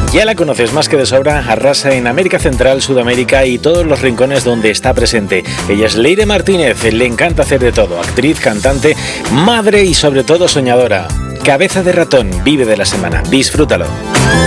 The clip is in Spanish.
Ya la conoces más que de sobra, arrasa en América Central, Sudamérica y todos los rincones donde está presente. Ella es Leire Martínez, le encanta hacer de todo, actriz, cantante, madre y sobre todo soñadora. Cabeza de ratón, vive de la semana, disfrútalo.